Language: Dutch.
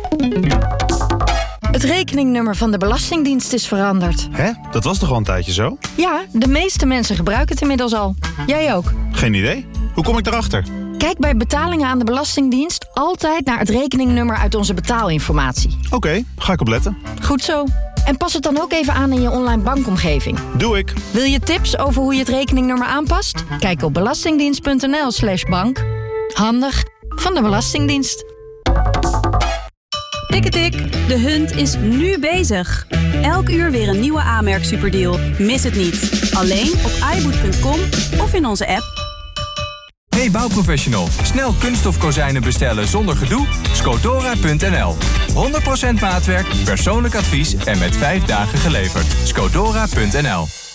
Het rekeningnummer van de Belastingdienst is veranderd. Hè? Dat was toch al een tijdje zo? Ja, de meeste mensen gebruiken het inmiddels al. Jij ook. Geen idee. Hoe kom ik erachter? Kijk bij betalingen aan de Belastingdienst altijd naar het rekeningnummer uit onze betaalinformatie. Oké, ga ik opletten. Goed zo. En pas het dan ook even aan in je online bankomgeving. Doe ik. Wil je tips over hoe je het rekeningnummer aanpast? Kijk op belastingdienst.nl/bank. Handig van de Belastingdienst. Tikketik, de Hunt is nu bezig. Elk uur weer een nieuwe A-merk superdeal. Mis het niet. Alleen op iBoot.com of in onze app. Hey bouwprofessional, snel kunststof kozijnen bestellen zonder gedoe? Scodora.nl. 100% maatwerk, persoonlijk advies en met 5 dagen geleverd. Scodora.nl.